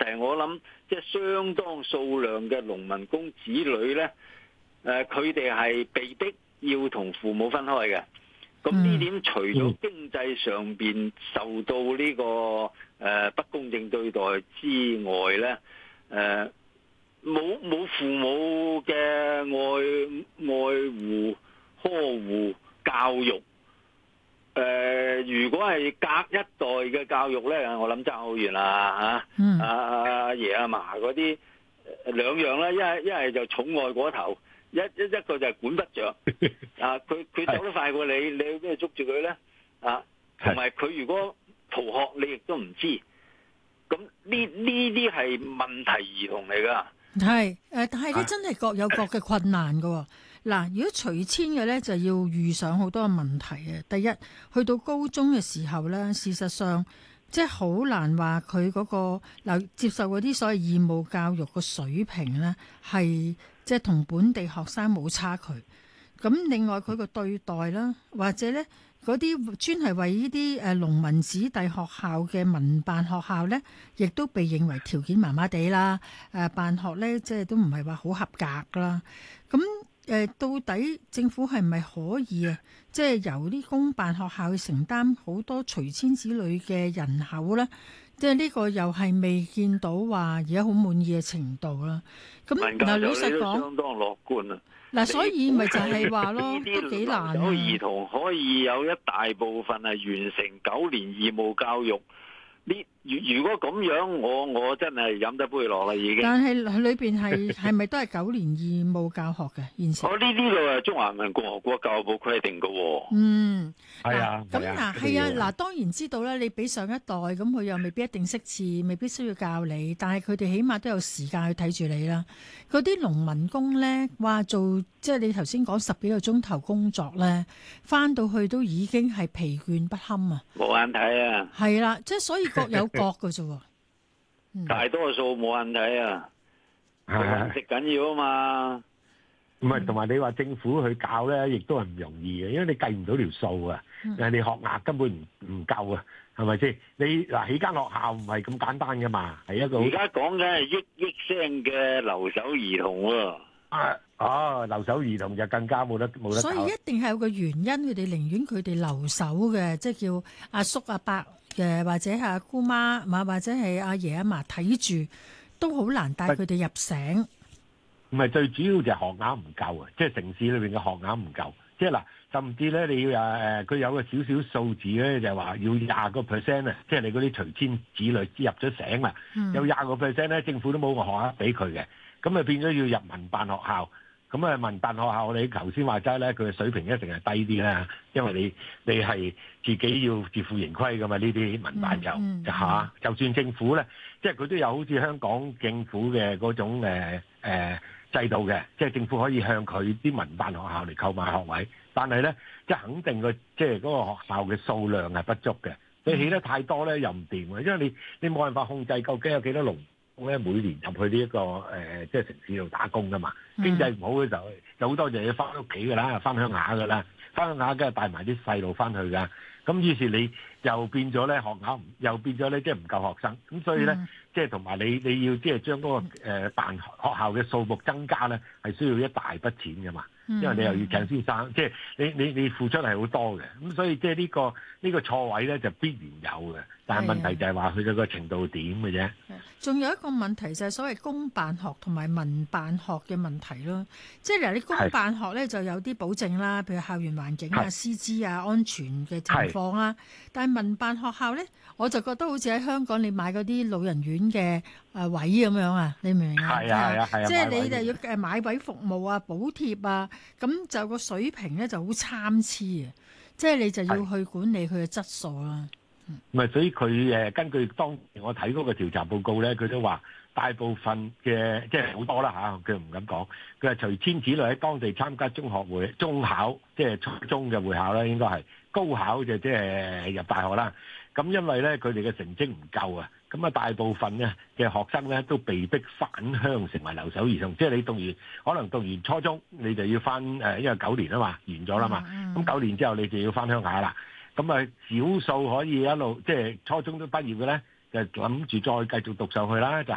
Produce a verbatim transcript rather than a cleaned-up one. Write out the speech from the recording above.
係我諗即係相當數量嘅農民工子女咧，誒佢哋係被逼要同父母分開嘅。咁呢點除咗經濟上邊受到呢個誒不公正對待之外咧，誒冇冇父母嘅愛愛護呵護教育。誒、呃，如果係隔一代嘅教育咧，我諗爭好遠啦嚇。阿阿爺阿嫲嗰啲兩樣咧，一係一係就寵愛過頭，一一一個就係管不着。啊，佢佢走得快過你，你去邊度捉住佢咧？啊，同埋佢如果逃學，你亦都唔知。咁呢呢啲係問題兒童嚟㗎。 係誒、呃，但係咧真係各有各嘅困難㗎。嗱，如果隨遷嘅咧，就要遇上好多嘅問題嘅。第一，去到高中嘅時候咧，事實上即係好難話佢嗰個嗱接受嗰啲所謂義務教育嘅水平咧，係即係同本地學生冇差距。咁另外佢個對待啦，或者咧嗰啲專係為呢啲誒農民子弟學校嘅民辦學校咧，亦都被認為條件麻麻地啦。誒辦學咧，即係都唔係話好合格啦。咁誒，到底政府係咪可以啊？即係由啲公辦學校去承擔好多隨遷子女嘅人口咧？即係呢個又係未見到話而家好滿意嘅程度啦。咁嗱，老實講， 相當樂觀啊！ 嗱，所以咪就係話咯，都幾難啊！ 有兒童可以有一大部分係完成九年義務教育。呢如如果咁樣，我我真係飲得杯落啦已經。但係裏邊係係咪都係九年義務教學嘅現時？ 我呢呢個係中華人民共和國教育部規定嘅喎。 嗯， 係啊。 咁嗱係啊嗱，當然知道啦。你俾上一代咁，佢又未必一定識字，未必需要教你，但係佢哋起碼都有時間去睇住你啦。嗰啲農民工咧，話做即係你頭先講十幾個鐘頭工作咧，翻到去都已經係疲倦不堪啊！ 冇眼睇啊！ 係啦，即係所以各有各嘅啫。嗯、 大多數冇眼睇啊，係食緊要啊嘛。 唔係，同埋你話政府去教咧，亦都係唔容易嘅，因為你計唔到條數啊。 嗯、 人哋學額根本唔唔夠啊，係咪先？你嗱起間學校唔係咁簡單噶嘛，係一個。 而家講緊係億億聲嘅留守兒童喎。 啊，哦，留守兒童就更加冇得冇得。 所以一定係有個原因，佢哋寧願佢哋留守嘅，即係叫阿叔阿伯嘅，或者係阿姑媽，或者係阿爺阿嫲睇住，都好難帶佢哋入城。 唔係，最主要就係學額唔夠啊！即係城市裏邊嘅學額唔夠。即係嗱，甚至咧你要誒誒，佢有個少少數字咧，就係話要廿個 percent 啊！即係你嗰啲隨遷子女入咗城啦，嗯、有廿個 percent 咧，政府都冇個學額俾佢嘅。咁啊變咗要入民辦學校。咁啊民辦學校你頭先話齋咧，佢嘅水平一定係低啲啦，因為你你係自己要自負盈虧噶嘛，呢啲民辦就、嗯嗯、就嚇。就算政府咧，即係佢都有好似香港政府嘅嗰種誒、呃呃制度嘅，即係政府可以向佢啲民辦學校嚟購買學位，但係咧，即係肯定個即係嗰個學校嘅數量係不足嘅。你起得太多咧又唔掂嘅，因為你你冇辦法控制究竟有幾多農工咧每年入去呢、這、一個誒、呃、即係城市度打工噶嘛。經濟唔好嘅時候，有好多就要翻屋企噶啦，翻鄉下噶啦，翻鄉下梗係帶埋啲細路翻去噶。咁於是你又變咗咧學校，又變咗咧即係唔夠學生，咁所以咧。嗯即係同埋你你要即係將嗰個誒辦學校嘅數目增加咧，係需要一大筆錢㗎嘛。因為你又要請先生，即係你你你付出係好多嘅，咁所以即係呢個呢個錯位咧就必然有嘅。但係問題就係話佢嘅個程度點嘅啫。 仲有一個問題就係所謂公辦學同埋民辦學嘅問題咯。即係嗱，你公辦學咧就有啲保證啦，譬如校園環境啊、師資啊、安全嘅情況啦。但係民辦學校咧，我就覺得好似喺香港你買嗰啲老人院嘅誒位咁樣啊，你明唔明啊？ 係啊係啊係啊！ 即係你哋要誒買位服務啊、補貼啊，咁就個水平咧就好參差啊！即係你就要去管理佢嘅質素啦。 唔係，所以佢誒根據當我睇嗰個調查報告咧，佢都話大部分嘅即係好多啦嚇，佢唔敢講。佢話隨遷子女喺當地參加中學會、中考，即係初中嘅會考咧，應該係高考就即係入大學啦。咁因為咧佢哋嘅成績唔夠啊，咁啊大部分咧嘅學生咧都被逼返鄉成為留守兒童。即係你讀完可能讀完初中，你就要返誒，因為九年啊嘛，完咗啦嘛。咁九年之後你就要返鄉下啦。咁啊，少數可以一路即係初中都畢業嘅咧，就諗住再繼續讀上去啦，就